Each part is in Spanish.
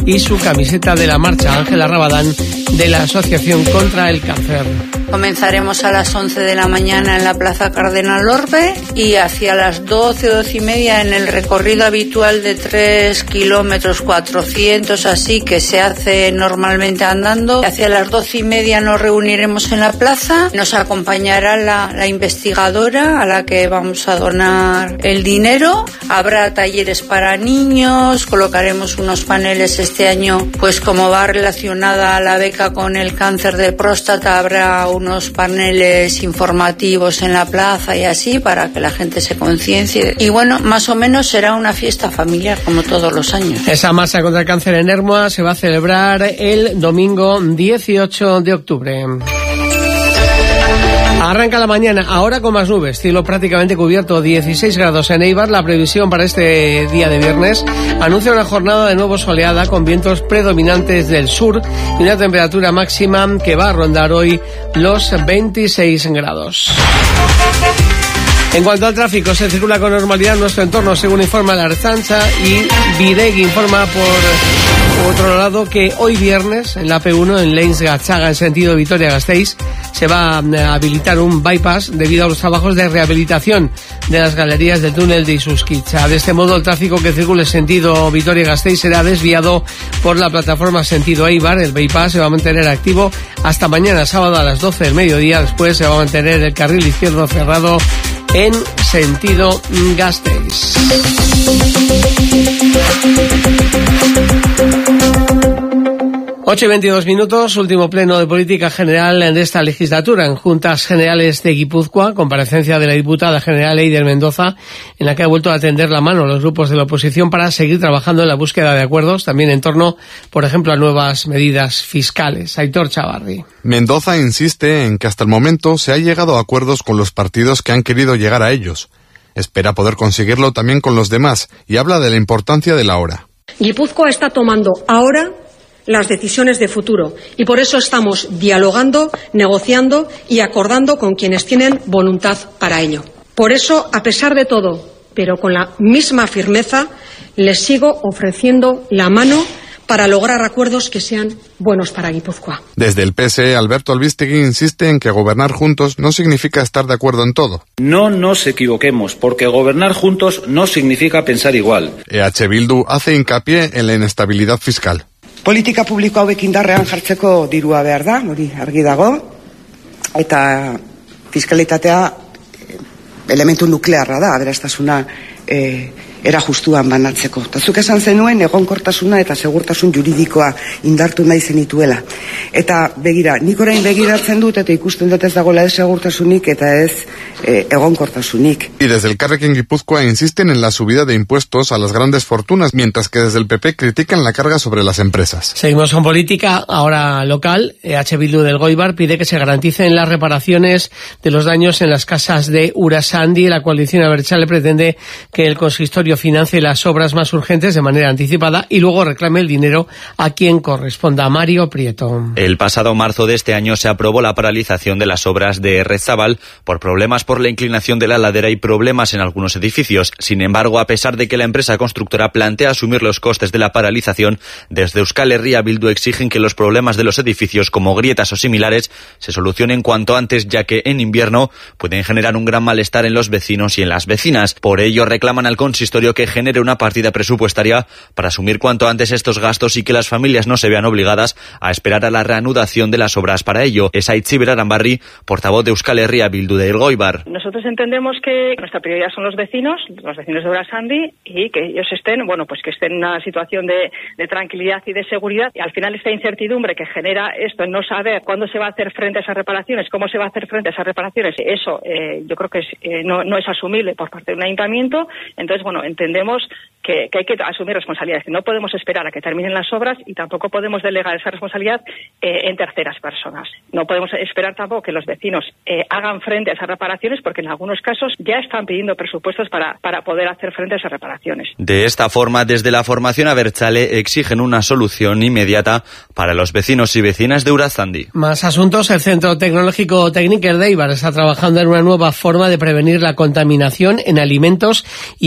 y su camiseta de la marcha. Ángela Rabadán, de la Asociación contra el Cáncer. Comenzaremos a las 11 de la mañana en la Plaza Cardenal Orbe y hacia las 12 y media en el recorrido habitual de 3 kilómetros 400, así que se hace normalmente andando. Hacia las 12 y media nos reuniremos en la plaza. Nos acompañará la investigadora a la que vamos a donar el dinero. Habrá talleres para niños, colocaremos unos paneles este año, pues como va relacionada a la beca con el cáncer de próstata, habrá unos paneles informativos en la plaza y así para que la gente se conciencie. Y bueno, más o menos será una fiesta familiar como todos los años. Esa marcha contra el cáncer en Ermua se va a celebrar el domingo 18 de octubre. Arranca la mañana, ahora con más nubes, cielo prácticamente cubierto, 16 grados en Eibar. La previsión para este día de viernes anuncia una jornada de nuevo soleada con vientos predominantes del sur y una temperatura máxima que va a rondar hoy los 26 grados. En cuanto al tráfico, se circula con normalidad en nuestro entorno, según informa la Ertzaintza, y Bideg informa por otro lado que hoy viernes en la P1 en Leins-Gatzaga en sentido Vitoria-Gasteiz se va a habilitar un bypass debido a los trabajos de rehabilitación de las galerías del túnel de Isuskitza. De este modo, el tráfico que circule en sentido Vitoria-Gasteiz será desviado por la plataforma sentido Eibar. El bypass se va a mantener activo hasta mañana sábado a las 12 del mediodía. Después se va a mantener el carril izquierdo cerrado en sentido Gasteiz. 8:22, último pleno de política general en esta legislatura en Juntas Generales de Guipúzcoa, comparecencia de la diputada general Eider Mendoza, en la que ha vuelto a tender la mano a los grupos de la oposición para seguir trabajando en la búsqueda de acuerdos, también en torno, por ejemplo, a nuevas medidas fiscales. Aitor Chavarri. Mendoza insiste en que hasta el momento se ha llegado a acuerdos con los partidos que han querido llegar a ellos. Espera poder conseguirlo también con los demás y habla de la importancia de la hora. Guipúzcoa está tomando ahora las decisiones de futuro y por eso estamos dialogando, negociando y acordando con quienes tienen voluntad para ello. Por eso, a pesar de todo, pero con la misma firmeza, les sigo ofreciendo la mano para lograr acuerdos que sean buenos para Guipúzcoa. Desde el PSE, Alberto Albistegui insiste en que gobernar juntos no significa estar de acuerdo en todo. No nos equivoquemos, porque gobernar juntos no significa pensar igual. EH Bildu hace hincapié en la inestabilidad fiscal. Politika publiko hauek indarrean jartzeko dirua behar da, hori argi dago, eta fiskalitatea elementu nuklearra da, aberastasuna era justuan banatzeko. Eta zuk esan zenuen egonkortasuna eta segurtasun juridikoa indartu nahi zenituela. Eta begira, nik orain begiratzen dut eta ikusten dut ez dagoela ez segurtasunik eta ez egonkortasunik. Y desde el Carrequín Guipúzcoa insisten en la subida de impuestos a las grandes fortunas, mientras que desde el PP critican la carga sobre las empresas. Seguimos con política, ahora local. EH Bildu del Goibar pide que se garanticen las reparaciones de los daños en las casas de Urasandi. La coalición abertzale pretende que el consistorio financie las obras más urgentes de manera anticipada y luego reclame el dinero a quien corresponda. Mario Prieto. El pasado marzo de este año se aprobó la paralización de las obras de Errezabal por problemas por la inclinación de la ladera y problemas en algunos edificios. Sin embargo, a pesar de que la empresa constructora plantea asumir los costes de la paralización, desde Euskal Herria Bildu exigen que los problemas de los edificios, como grietas o similares, se solucionen cuanto antes, ya que en invierno pueden generar un gran malestar en los vecinos y en las vecinas. Por ello, reclaman al consistorio que genere una partida presupuestaria para asumir cuanto antes estos gastos y que las familias no se vean obligadas a esperar a la reanudación de las obras para ello. Es Aitziber Arambarri, portavoz de Euskal Herria Bildu de Elgoibar. Nosotros entendemos que nuestra prioridad son los vecinos de Urasandi, y que ellos estén, que estén en una situación de tranquilidad y de seguridad. Y al final esta incertidumbre que genera esto, en no saber cuándo se va a hacer frente a esas reparaciones, cómo se va a hacer frente a esas reparaciones, eso yo creo que no es asumible por parte de un ayuntamiento. Entonces, entendemos que hay que asumir responsabilidades, que no podemos esperar a que terminen las obras y tampoco podemos delegar esa responsabilidad en terceras personas. No podemos esperar tampoco que los vecinos hagan frente a esas reparaciones, porque en algunos casos ya están pidiendo presupuestos para poder hacer frente a esas reparaciones. De esta forma, desde la formación abertzale exigen una solución inmediata para los vecinos y vecinas de Urasandi. Más asuntos. El Centro Tecnológico Técnico de Eibar está trabajando en una nueva forma de prevenir la contaminación en alimentos y aguas de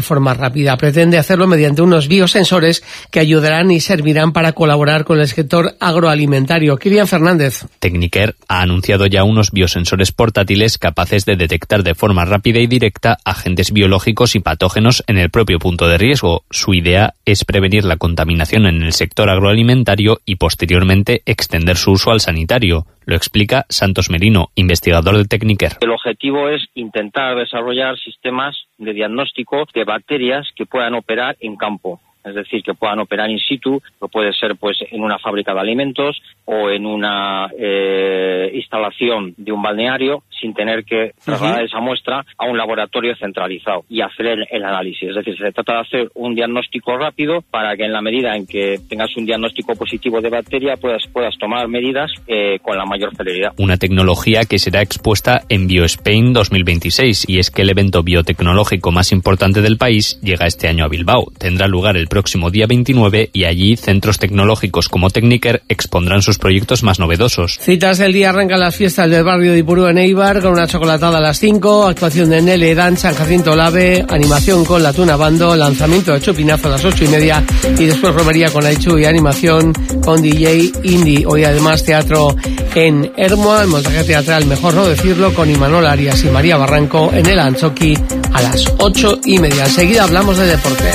forma rápida. Pretende hacerlo mediante unos biosensores que ayudarán y servirán para colaborar con el sector agroalimentario. Kilian Fernández. Techniker ha anunciado ya unos biosensores portátiles capaces de detectar de forma rápida y directa agentes biológicos y patógenos en el propio punto de riesgo. Su idea es prevenir la contaminación en el sector agroalimentario y posteriormente extender su uso al sanitario. Lo explica Santos Merino, investigador de Techniker. El objetivo es intentar desarrollar sistemas de diagnóstico de bacterias que puedan operar en campo. Es decir, que puedan operar in situ, lo puede ser pues en una fábrica de alimentos o en una instalación de un balneario, sin tener que trasladar esa muestra a un laboratorio centralizado y hacer el análisis. Es decir, se trata de hacer un diagnóstico rápido para que en la medida en que tengas un diagnóstico positivo de bacteria puedas tomar medidas con la mayor celeridad. Una tecnología que será expuesta en BioSpain 2026, y es que el evento biotecnológico más importante del país llega este año a Bilbao. Tendrá lugar el próximo día 29 y allí centros tecnológicos como Techniker expondrán sus proyectos más novedosos. Citas del día: arrancan las fiestas del barrio de Ipurú en Eibar con una chocolatada a las 5, actuación de Nele Dan, San Jacinto Lave, animación con la Tuna Bando, lanzamiento de Chupinazo a las 8:30 y después romería con Aichu y animación con DJ Indie. Hoy además teatro en Ermua, el montaje teatral Mejor no decirlo, con Imanol Arias y María Barranco en el Antzoki a las 8:30. Enseguida hablamos de deporte.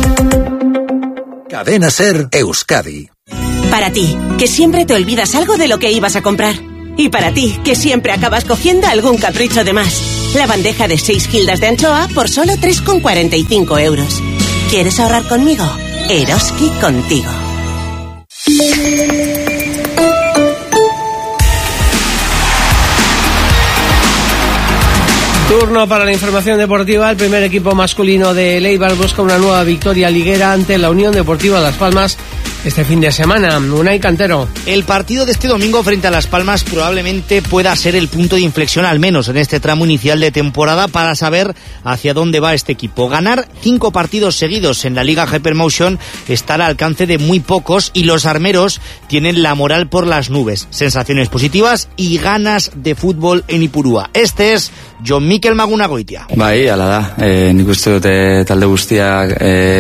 Cadena SER Euskadi. Para ti, que siempre te olvidas algo de lo que ibas a comprar. Y para ti, que siempre acabas cogiendo algún capricho de más. La bandeja de 6 gildas de anchoa por solo 3,45 euros. ¿Quieres ahorrar conmigo? Eroski contigo. Turno para la información deportiva. El primer equipo masculino de Eibar busca una nueva victoria liguera ante la Unión Deportiva Las Palmas este fin de semana. Unai Cantero. El partido de este domingo frente a Las Palmas probablemente pueda ser el punto de inflexión, al menos en este tramo inicial de temporada, para saber hacia dónde va este equipo. Ganar 5 partidos seguidos en la Liga Hypermotion está al alcance de muy pocos y los armeros tienen la moral por las nubes. Sensaciones positivas y ganas de fútbol en Ipurúa. Este es Jon Mikel Magunagoitia. Bai, ala da. Nik uste dute talde guztiak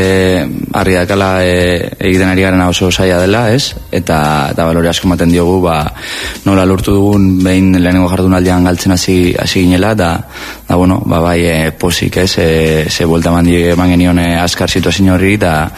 harri dakala egiten ari garen oso zaila dela, ez? Eta balore asko ematen diogu, nola lortu dugun behin lehenengo jardunaldian galtzen hasi ginela, bueno, bai, posik, ez? Ze buelta eman genion azkar situazio horri,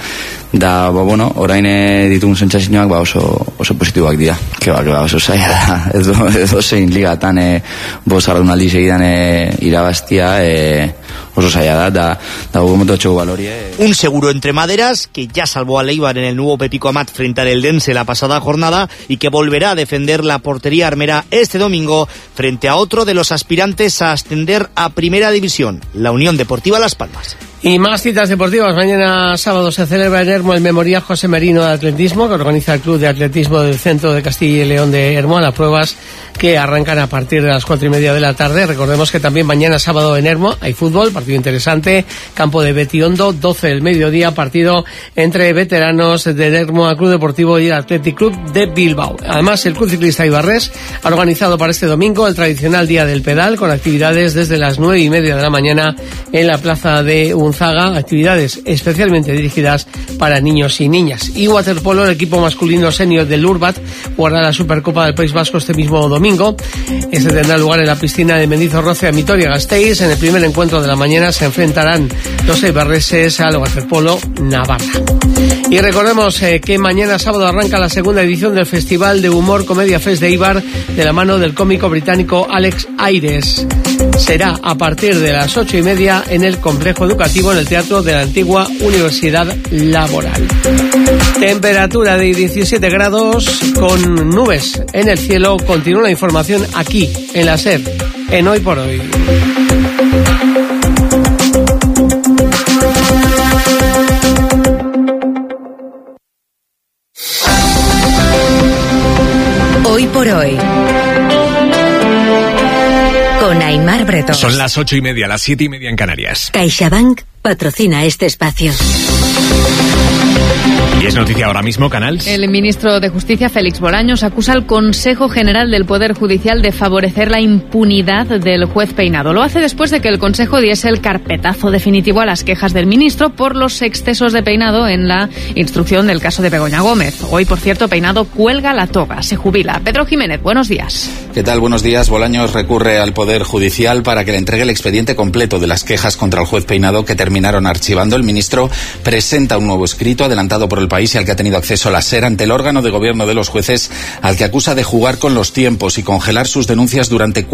bueno, orain ditugun sentsazioak oso positiboak dira. Keba, oso zaila da. Edo zein ligatan 5 jardunaldi segidan irabaztia, oso zaila da hubo mucho valorie. Un seguro entre maderas que ya salvó a Eibar en el nuevo Pepico Amat frente al Eldense la pasada jornada y que volverá a defender la portería armera este domingo frente a otro de los aspirantes a ascender a Primera División, la Unión Deportiva Las Palmas. Y más citas deportivas. Mañana sábado se celebra en Ermua el Memorial José Merino de Atletismo, que organiza el Club de Atletismo del Centro de Castilla y León de Ermua. Las pruebas que arrancan a partir de las 4:30 de la tarde. Recordemos que también mañana sábado en Ermua hay fútbol, partido interesante, campo de Betiondo, 12 del mediodía, partido entre veteranos del Ermua Club Deportivo y el Athletic Club de Bilbao. Además, el Club Ciclista Ibarres ha organizado para este domingo el tradicional Día del Pedal, con actividades desde las 9:30 de la mañana en la plaza de Unzaga, actividades especialmente dirigidas para niños y niñas. Y waterpolo, el equipo masculino senior del Urbat jugará la Supercopa del País Vasco este mismo domingo. Este tendrá lugar en la piscina de Mendizorroza, Vitoria-Gasteiz. En el primer encuentro de la mañana se enfrentarán los eibarreses al waterpolo Navarra. Y recordemos que mañana sábado arranca la segunda edición del Festival de Humor Comedia Fest de Eibar, de la mano del cómico británico Alex Ayres. Será a partir de las 8:30 en el complejo educativo, en el Teatro de la Antigua Universidad Laboral. Temperatura de 17 grados con nubes en el cielo. Continúa la información aquí en la SER, en Hoy por Hoy. Hoy por Hoy, con Aimar Bretón. Son las 8:30, las 7:30 en Canarias. CaixaBank patrocina este espacio. Y es noticia ahora mismo, Canals. El ministro de Justicia, Félix Bolaños, acusa al Consejo General del Poder Judicial de favorecer la impunidad del juez Peinado. Lo hace después de que el Consejo diese el carpetazo definitivo a las quejas del ministro por los excesos de Peinado en la instrucción del caso de Begoña Gómez. Hoy, por cierto, Peinado cuelga la toga, se jubila. Pedro Jiménez, buenos días. ¿Qué tal? Buenos días. Bolaños recurre al Poder Judicial para que le entregue el expediente completo de las quejas contra el juez Peinado que terminaron archivando. El ministro presenta un nuevo escrito adelantado por El País y al que ha tenido acceso la SER ante el órgano de gobierno de los jueces, al que acusa de jugar con los tiempos y congelar sus denuncias durante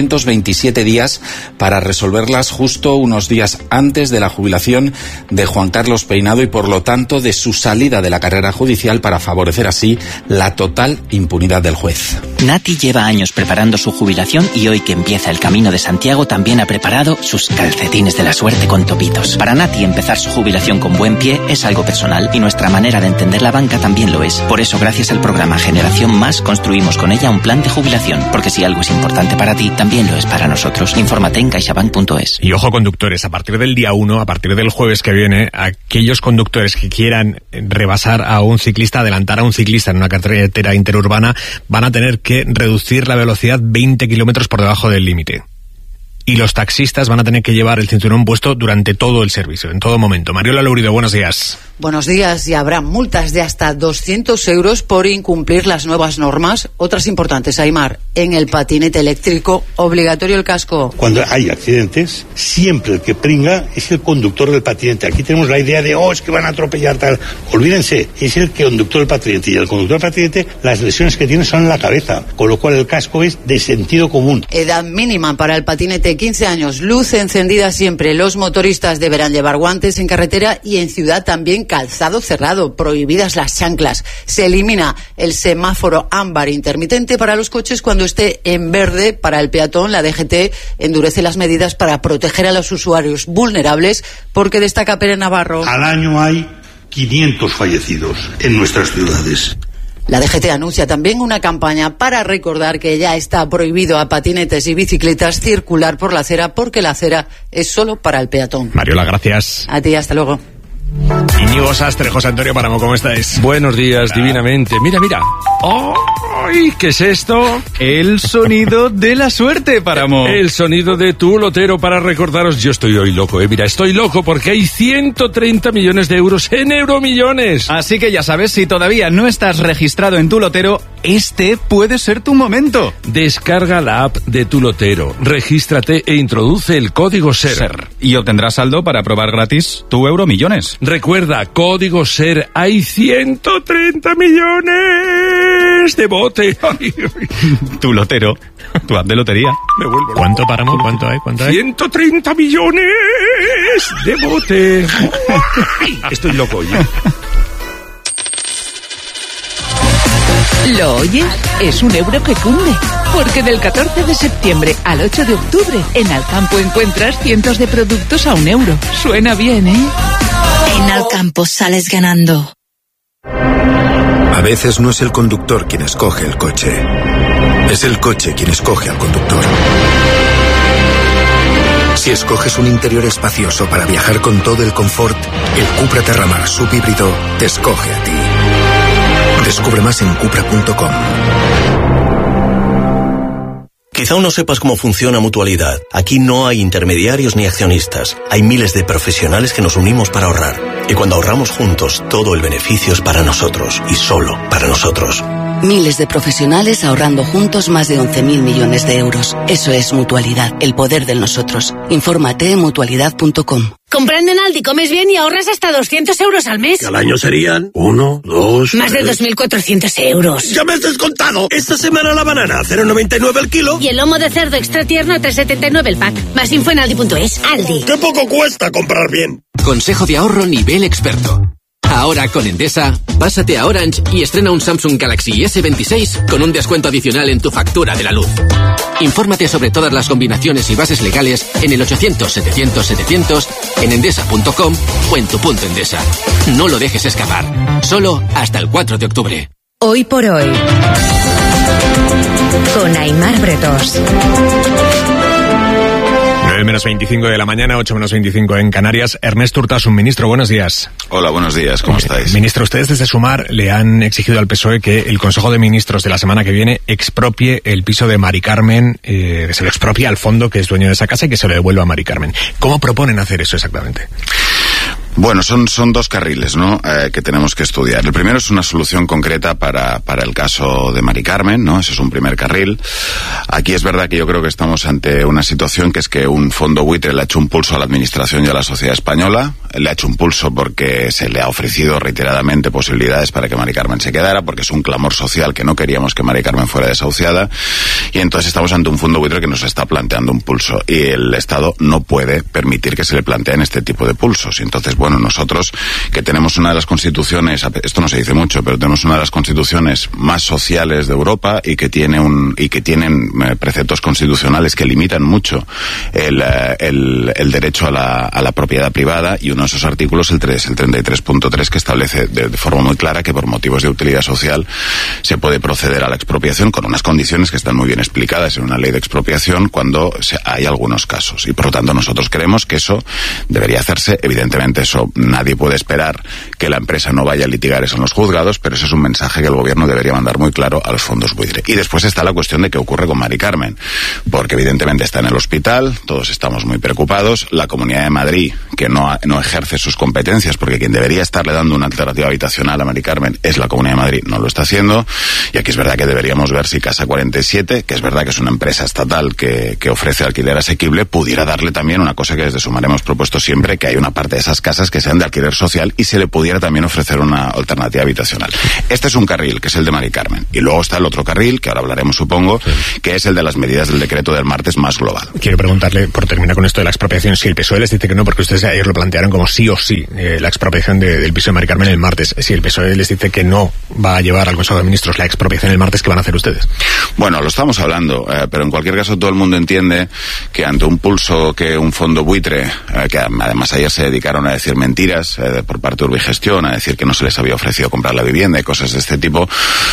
427 días para resolverlas justo unos días antes de la jubilación de Juan Carlos Peinado y por lo tanto de su salida de la carrera judicial para favorecer así la total impunidad del juez. Nati lleva años preparando su jubilación y hoy que empieza el Camino de Santiago también ha preparado sus calcetines de la suerte con topitos. Para Nati empezar su jubilación con buen pie es algo personal y nuestra manera de entender la banca también lo es. Por eso, gracias al programa Generación Más, construimos con ella un plan de jubilación. Porque si algo es importante para ti, también lo es para nosotros. Infórmate en caixabank.es. Y ojo, conductores, a partir del día 1, a partir del jueves que viene, aquellos conductores que quieran rebasar a un ciclista, adelantar a un ciclista en una carretera interurbana, van a tener que reducir la velocidad 20 kilómetros por debajo del límite. Y los taxistas van a tener que llevar el cinturón puesto durante todo el servicio, en todo momento. Mariola Lourido, buenos días. Buenos días, y habrá multas de hasta 200 euros por incumplir las nuevas normas. Otras importantes, Aimar, en el patinete eléctrico, obligatorio el casco. Cuando hay accidentes, siempre el que pringa es el conductor del patinete. Aquí tenemos la idea de, es que van a atropellar tal. Olvídense, es el que conductor del patinete. Y el conductor del patinete, las lesiones que tiene son en la cabeza, con lo cual el casco es de sentido común. Edad mínima para el patinete, 15 años, luz encendida siempre. Los motoristas deberán llevar guantes en carretera y en ciudad también calzado cerrado, prohibidas las chanclas. Se elimina el semáforo ámbar intermitente para los coches cuando esté en verde para el peatón. La DGT endurece las medidas para proteger a los usuarios vulnerables, porque destaca Pere Navarro. Al año hay 500 fallecidos en nuestras ciudades. La DGT anuncia también una campaña para recordar que ya está prohibido a patinetes y bicicletas circular por la acera, porque la acera es solo para el peatón. Mariola, gracias. A ti, hasta luego. Íñigo Sastre, José Antonio Páramo, ¿cómo estáis? Buenos días, divinamente. Mira. ¡Ay! ¿Qué es esto? El sonido de la suerte, Páramo. El sonido de tu lotero para recordaros. Yo estoy hoy loco, Mira, estoy loco porque hay 130 millones de euros en Euromillones. Así que ya sabes, si todavía no estás registrado en tu lotero, este puede ser tu momento. Descarga la app de tu lotero, regístrate e introduce el código SER. Y obtendrás saldo para probar gratis tu Euromillones. Recuerda, código SER, hay 130 millones de bote. Tu lotero, tu app de lotería. Me vuelvo. ¿Cuánto, Páramo? ¿Cuánto hay? 130 millones de bote. Estoy loco, oye. ¿Lo oyes? Es un euro que cunde. Porque del 14 de septiembre al 8 de octubre, en Alcampo encuentras cientos de productos a €1. Suena bien, ¿eh? En Alcampo sales ganando. A veces no es el conductor quien escoge el coche. Es el coche quien escoge al conductor. Si escoges un interior espacioso para viajar con todo el confort, el Cupra Terramar subhíbrido te escoge a ti. Descubre más en Cupra.com. Quizá aún no sepas cómo funciona Mutualidad. Aquí no hay intermediarios ni accionistas. Hay miles de profesionales que nos unimos para ahorrar. Y cuando ahorramos juntos, todo el beneficio es para nosotros y solo para nosotros. Miles de profesionales ahorrando juntos más de 11.000 millones de euros. Eso es Mutualidad, el poder del nosotros. Infórmate en mutualidad.com. Comprando en Aldi comes bien y ahorras hasta 200 euros al mes. Que al año serían 1, 2... Más de 2.400 euros. ¡Ya me has descontado! Esta semana la banana, 0,99 el kilo. Y el lomo de cerdo extra tierno, 3,79 el pack. Más info en aldi.es. Aldi. ¡Qué poco cuesta comprar bien! Consejo de ahorro nivel experto. Ahora con Endesa, pásate a Orange y estrena un Samsung Galaxy S26 con un descuento adicional en tu factura de la luz. Infórmate sobre todas las combinaciones y bases legales en el 800-700-700, en endesa.com o en tu punto Endesa. No lo dejes escapar. Solo hasta el 4 de octubre. Hoy por hoy. Con Aimar Bretos. 9 menos 25 de la mañana, 8 menos 25 en Canarias. Ernesto Urtasun, ministro, buenos días. Hola, buenos días, ¿cómo estáis? Ministro, ustedes desde Sumar le han exigido al PSOE que el Consejo de Ministros de la semana que viene expropie el piso de Mari Carmen, que se lo expropie al fondo que es dueño de esa casa y que se lo devuelva a Mari Carmen. ¿Cómo proponen hacer eso exactamente? Bueno, son dos carriles, ¿no? Que tenemos que estudiar. El primero es una solución concreta para el caso de Mari Carmen, ¿no? Ese es un primer carril. Aquí es verdad que yo creo que estamos ante una situación que es que un fondo buitre le ha hecho un pulso a la administración y a la sociedad española. Le ha hecho un pulso porque se le ha ofrecido reiteradamente posibilidades para que Mari Carmen se quedara, porque es un clamor social que no queríamos que Mari Carmen fuera desahuciada. Y entonces estamos ante un fondo buitre que nos está planteando un pulso. Y el Estado no puede permitir que se le planteen este tipo de pulsos. Y entonces, bueno, nosotros que tenemos una de las constituciones, esto no se dice mucho, pero tenemos una de las constituciones más sociales de Europa y que tienen preceptos constitucionales que limitan mucho el derecho a la propiedad privada, y uno de esos artículos, el 33.3, que establece de forma muy clara que por motivos de utilidad social se puede proceder a la expropiación con unas condiciones que están muy bien explicadas en una ley de expropiación cuando hay algunos casos. Y por lo tanto nosotros creemos que eso debería hacerse. Evidentemente eso nadie puede esperar que la empresa no vaya a litigar eso en los juzgados, pero ese es un mensaje que el gobierno debería mandar muy claro a los fondos buitre. Y después está la cuestión de qué ocurre con Mari Carmen, porque evidentemente está en el hospital, todos estamos muy preocupados. La Comunidad de Madrid, que no ejerce sus competencias, porque quien debería estarle dando una alternativa habitacional a Mari Carmen es la Comunidad de Madrid, no lo está haciendo. Y aquí es verdad que deberíamos ver si Casa 47, que es verdad que es una empresa estatal que ofrece alquiler asequible, pudiera darle también una cosa que desde Sumar hemos propuesto siempre, que hay una parte de esas casas que sean de alquiler social y se le pudiera también ofrecer una alternativa habitacional. Este es un carril, que es el de Mari Carmen. Y luego está el otro carril, que ahora hablaremos supongo, que es el de las medidas del decreto del martes más global. Quiero preguntarle, por terminar con esto de la expropiación, si el PSOE les dice que no, porque ustedes ayer lo plantearon como sí o sí, la expropiación del piso de Mari Carmen el martes. Si el PSOE les dice que no va a llevar al Consejo de Ministros la expropiación el martes, ¿qué van a hacer ustedes? Bueno, lo estamos hablando, pero en cualquier caso todo el mundo entiende que ante un pulso que un fondo buitre, que además ayer se dedicaron a decir mentiras por parte de Urbigestión, a decir que no se les había ofrecido comprar la vivienda y cosas de este tipo,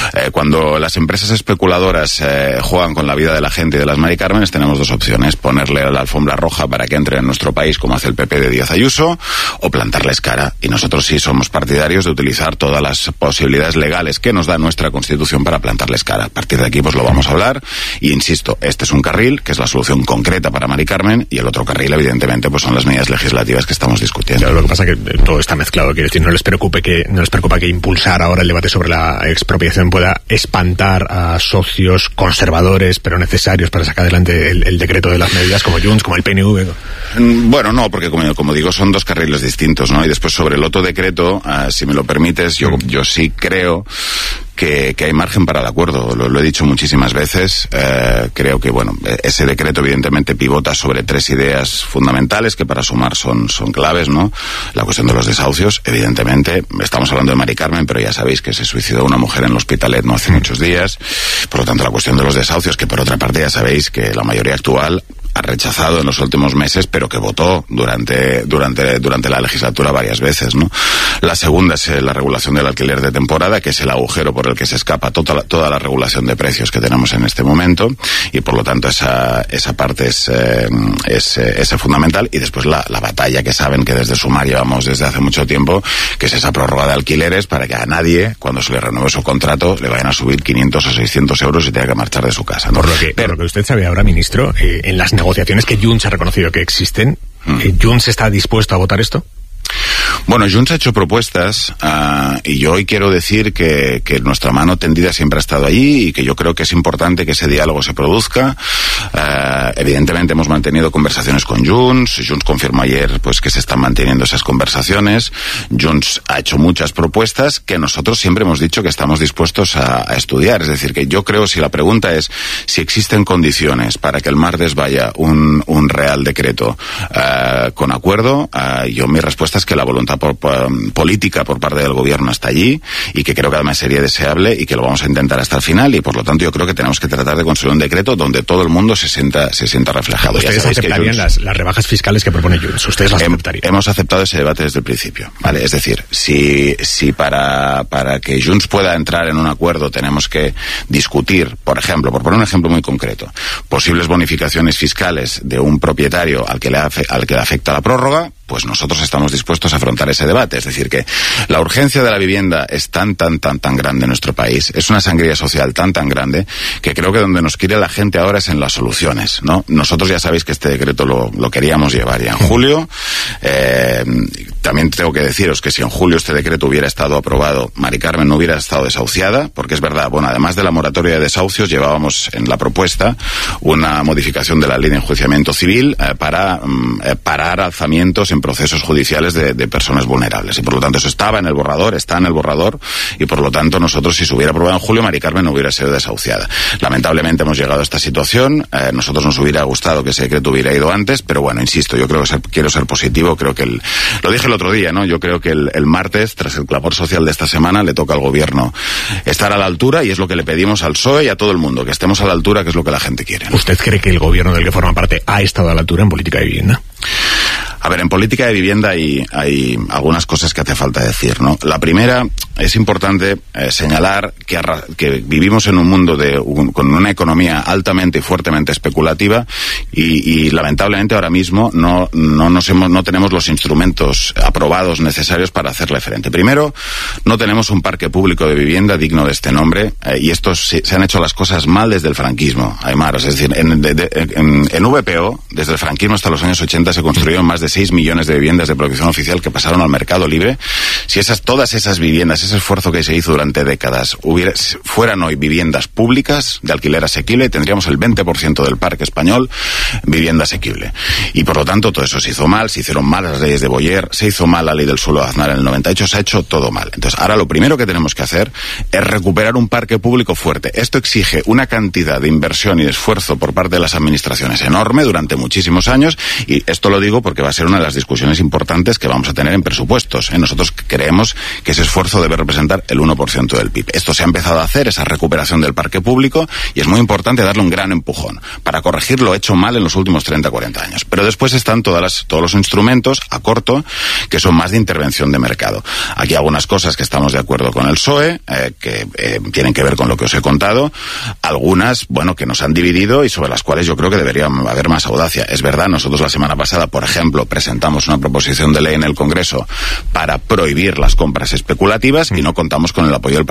cuando las empresas especuladoras juegan con la vida de la gente y de las Mari Cármenes, tenemos dos opciones: ponerle la alfombra roja para que entre en nuestro país como hace el PP de Díaz Ayuso, o plantarles cara. Y nosotros sí somos partidarios de utilizar todas las posibilidades legales que nos da nuestra Constitución para plantarles cara. A partir de aquí pues lo vamos a hablar, y insisto, este es un carril que es la solución concreta para Mari Carmen, y el otro carril evidentemente pues son las medidas legislativas que estamos discutiendo. Claro, lo que pasa es que todo está mezclado, quiero decir, no les preocupa que impulsar ahora el debate sobre la expropiación pueda espantar a socios conservadores pero necesarios para sacar adelante el decreto de las medidas, como Junts, como el PNV. Bueno, no, porque como digo, son dos carriles distintos, ¿no? Y después sobre el otro decreto, si me lo permites, yo sí creo que hay margen para el acuerdo. Lo he dicho muchísimas veces. Creo que, bueno, ese decreto evidentemente pivota sobre tres ideas fundamentales que para Sumar son claves, ¿no? La cuestión de los desahucios, evidentemente. Estamos hablando de Mari Carmen, pero ya sabéis que se suicidó una mujer en el Hospitalet no hace muchos días. Por lo tanto, la cuestión de los desahucios, que por otra parte ya sabéis que la mayoría actual ha rechazado en los últimos meses, pero que votó durante la legislatura varias veces, ¿no? La segunda es la regulación del alquiler de temporada, que es el agujero por el que se escapa toda la regulación de precios que tenemos en este momento, y por lo tanto esa parte es fundamental. Y después la batalla que saben que desde Sumar llevamos desde hace mucho tiempo, que es esa prórroga de alquileres para que a nadie, cuando se le renueve su contrato, le vayan a subir 500 o 600 euros y tenga que marchar de su casa, ¿no? Por lo que usted sabe ahora, ministro, en las negociaciones que Junts ha reconocido que existen, ¿Junts está dispuesto a votar esto? Bueno, Junts ha hecho propuestas y yo hoy quiero decir que nuestra mano tendida siempre ha estado allí y que yo creo que es importante que ese diálogo se produzca. Evidentemente hemos mantenido conversaciones con Junts. Junts confirmó ayer pues que se están manteniendo esas conversaciones. Junts ha hecho muchas propuestas que nosotros siempre hemos dicho que estamos dispuestos a estudiar. Es decir, que yo creo, si la pregunta es si existen condiciones para que el martes vaya un real decreto con acuerdo, mi respuesta es que la voluntad política por parte del gobierno está allí y que creo que además sería deseable y que lo vamos a intentar hasta el final, y por lo tanto yo creo que tenemos que tratar de construir un decreto donde todo el mundo se sienta reflejado. ¿Ustedes aceptarían las rebajas fiscales que propone Junts? ¿Ustedes las aceptarían? Hemos aceptado ese debate desde el principio, ¿vale? Es decir, si para que Junts pueda entrar en un acuerdo tenemos que discutir, por ejemplo, por poner un ejemplo muy concreto, posibles bonificaciones fiscales de un propietario al que le afecta la prórroga, pues nosotros estamos dispuestos a afrontar ese debate. Es decir, que la urgencia de la vivienda es tan grande en nuestro país, es una sangría social tan grande, que creo que donde nos quiere la gente ahora es en las soluciones, ¿no? Nosotros ya sabéis que este decreto lo queríamos llevar ya en julio. También tengo que deciros que si en julio este decreto hubiera estado aprobado, Mari Carmen no hubiera estado desahuciada, porque es verdad, bueno, además de la moratoria de desahucios, llevábamos en la propuesta una modificación de la ley de enjuiciamiento civil para parar alzamientos en procesos judiciales de personas vulnerables, y por lo tanto eso está en el borrador, y por lo tanto nosotros, si se hubiera aprobado en julio, Mari Carmen no hubiera sido desahuciada. Lamentablemente hemos llegado a esta situación. Nosotros nos hubiera gustado que ese decreto hubiera ido antes, pero bueno, insisto, yo creo que quiero ser positivo. Creo que lo dije el otro día, ¿no? Yo creo que el martes, tras el clamor social de esta semana, le toca al gobierno estar a la altura, y es lo que le pedimos al PSOE y a todo el mundo, que estemos a la altura, que es lo que la gente quiere, ¿no? ¿Usted cree que el gobierno del que forma parte ha estado a la altura en política de vivienda? A ver, en política de vivienda hay algunas cosas que hace falta decir, ¿no? La primera, es importante señalar que vivimos en un mundo con una economía altamente y fuertemente especulativa, y lamentablemente ahora mismo no tenemos los instrumentos aprobados necesarios para hacerle frente. Primero, no tenemos un parque público de vivienda digno de este nombre, y se han hecho las cosas mal desde el franquismo, Aymar. Es decir, en VPO, desde el franquismo hasta los años 80, se construyeron más de 6 millones de viviendas de protección oficial que pasaron al mercado libre. Si todas esas viviendas, ese esfuerzo que se hizo durante décadas, fueran hoy viviendas públicas de alquiler asequible, tendríamos el 20% del parque español vivienda asequible. Y por lo tanto todo eso se hizo mal, se hicieron mal las leyes de Boyer, se hizo mal la ley del suelo de Aznar en el 98, se ha hecho todo mal. Entonces ahora lo primero que tenemos que hacer es recuperar un parque público fuerte. Esto exige una cantidad de inversión y de esfuerzo por parte de las administraciones enorme durante muchísimos años, y esto lo digo porque va a ser una de las discusiones importantes que vamos a tener en presupuestos. Nosotros creemos que ese esfuerzo debe representar el 1% del PIB. Esto se ha empezado a hacer, esa recuperación del parque público, y es muy importante darle un gran empujón para corregir lo hecho mal en los últimos 30-40 años. Pero después están todos los instrumentos a corto, que son más de intervención de mercado. Aquí hay algunas cosas que estamos de acuerdo con el PSOE, que tienen que ver con lo que os he contado. Algunas, bueno, que nos han dividido y sobre las cuales yo creo que debería haber más audacia. Es verdad, nosotros la semana pasada, por ejemplo, presentamos una proposición de ley en el Congreso para prohibir las compras especulativas, y no contamos con el apoyo del